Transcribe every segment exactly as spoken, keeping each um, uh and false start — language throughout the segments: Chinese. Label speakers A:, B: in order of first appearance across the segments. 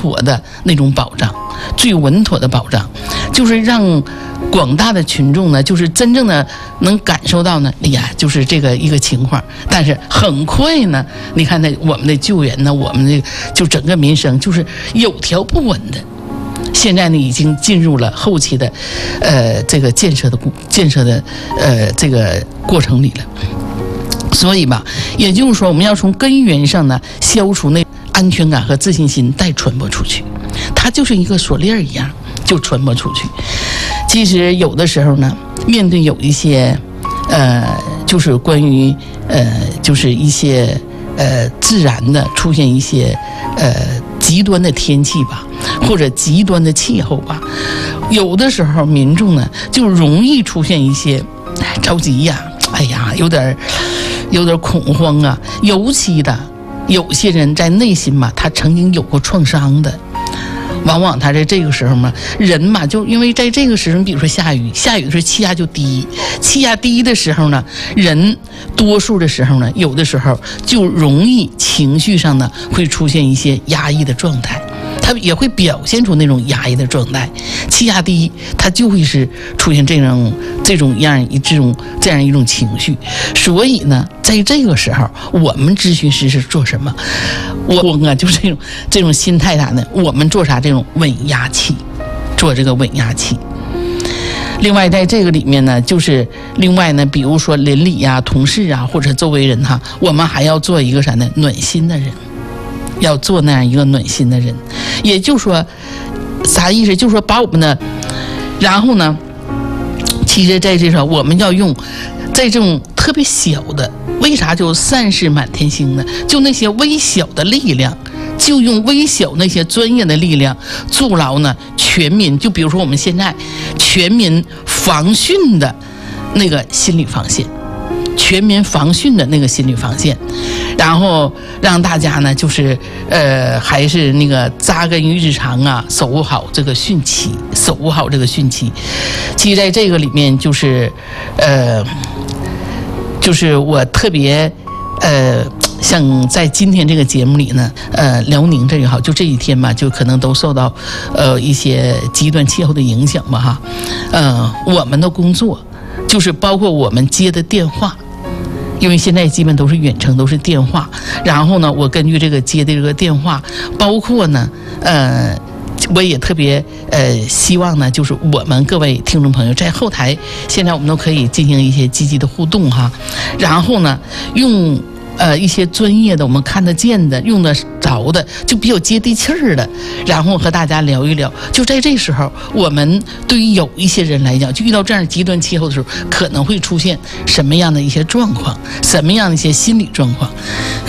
A: 妥的那种保障，最稳妥的保障，就是让广大的群众呢，就是真正的能感受到呢，哎呀，就是这个一个情况。但是很快呢，你看那我们的救援呢，我们的就整个民生就是有条不紊的。现在呢，已经进入了后期的，呃，这个建设的建设的呃这个过程里了。所以吧，也就是说，我们要从根源上呢，消除那安全感和自信心，再传播出去。它就是一个锁链一样，就传播出去。其实有的时候呢，面对有一些，呃，就是关于呃，就是一些呃自然的出现一些呃极端的天气吧，或者极端的气候吧，有的时候民众呢就容易出现一些着急呀，哎呀，有点有点恐慌啊。尤其的有些人在内心吧，他曾经有过创伤的。往往他在这个时候嘛，人嘛，就因为在这个时候，比如说下雨，下雨的时候气压就低，气压低的时候呢，人多数的时候呢，有的时候就容易情绪上呢会出现一些压抑的状态，他也会表现出那种压抑的状态。气压低，他就会是出现这种这种样一这种这样一种情绪。所以呢，在这个时候，我们咨询师是做什么？我我啊，就是这种这种心态啥的，我们做啥？这种稳压器，做这个稳压器。另外，在这个里面呢，就是另外呢，比如说邻里呀、同事啊，或者周围人哈，我们还要做一个啥呢？暖心的人。要做那样一个暖心的人，也就是说，啥意思？就是说把我们的，然后呢，其实在这上我们要用，在这种特别小的，为啥就善事满天星呢？就那些微小的力量，就用微小那些专业的力量，筑牢呢全民。就比如说我们现在全民防汛的那个心理防线。全民防汛的那个心理防线，然后让大家呢，就是呃，还是那个扎根于日常啊，守护好这个汛期，守护好这个汛期。其实在这个里面，就是呃，就是我特别呃，像在今天这个节目里呢，呃，辽宁这也好，就这几天吧，就可能都受到呃一些极端气候的影响吧，哈，呃，我们的工作就是包括我们接的电话。因为现在基本都是远程，都是电话。然后呢，我根据这个接的这个电话，包括呢，呃，我也特别呃希望呢，就是我们各位听众朋友在后台，现在我们都可以进行一些积极的互动哈。然后呢，用呃一些专业的、我们看得见的、用得着的，就比较接地气儿的，然后和大家聊一聊。就在这时候，我们对于有一些人来讲，就遇到这样极端气候的时候，可能会出现什么样的一些状况，什么样的一些心理状况。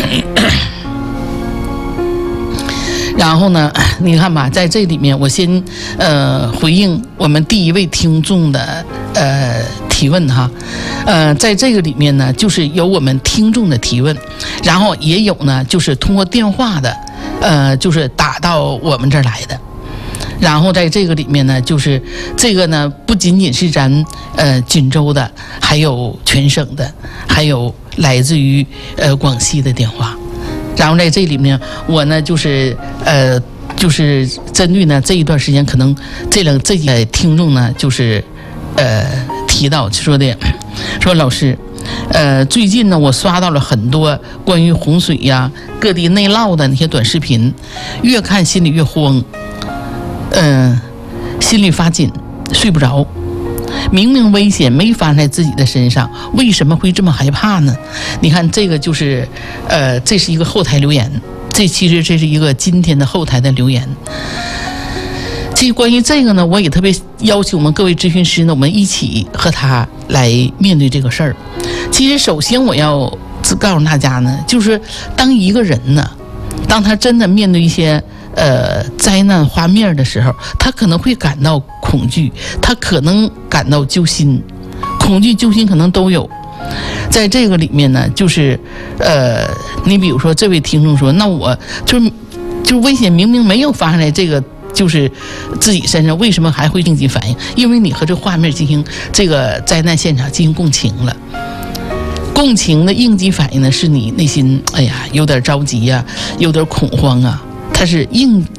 A: 然后呢，你看吧，在这里面，我先呃回应我们第一位听众的呃提问哈，呃，在这个里面呢，就是有我们听众的提问，然后也有呢，就是通过电话的，呃，就是打到我们这儿来的。然后在这个里面呢，就是这个呢，不仅仅是咱呃锦州的，还有全省的，还有来自于呃广西的电话。然后在这里面，我呢就是呃就是针对呢这一段时间，可能这两这几听众呢就是呃提到说的，说老师，呃最近呢我刷到了很多关于洪水呀、各地内涝的那些短视频，越看心里越慌，嗯、呃，心里发紧，睡不着。明明危险没发生在自己的身上，为什么会这么害怕呢？你看这个就是，呃，这是一个后台留言，这其实这是一个今天的后台的留言。其实关于这个呢，我也特别邀请我们各位咨询师呢，我们一起和他来面对这个事儿。其实首先我要告诉大家呢，就是当一个人呢，当他真的面对一些呃灾难画面的时候，他可能会感到恐惧，他可能感到揪心，恐惧揪心可能都有。在这个里面呢，就是呃你比如说这位听众说，那我就是就是危险明明没有发生在这个就是自己身上，为什么还会应激反应？因为你和这画面进行这个灾难现场进行共情了。共情的应激反应呢，是你内心哎呀有点着急呀、啊，有点恐慌啊，它是应